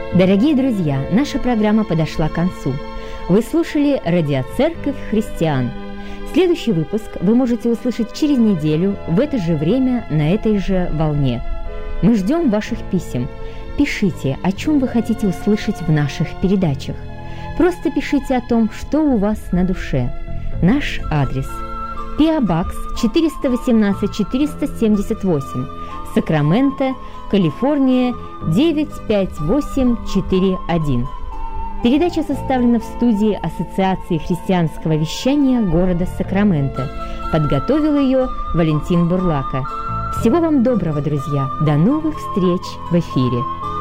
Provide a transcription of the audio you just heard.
Дорогие друзья, наша программа подошла к концу. Вы слушали «Радиоцерковь христиан». Следующий выпуск вы можете услышать через неделю в это же время на этой же волне. Мы ждем ваших писем. Пишите, о чем вы хотите услышать в наших передачах. Просто пишите о том, что у вас на душе. Наш адрес: P.O. Box 418-478, Сакраменто, Калифорния 95841. Передача составлена в студии Ассоциации христианского вещания города Сакраменто. Подготовил ее Валентин Бурлака. Всего вам доброго, друзья! До новых встреч в эфире!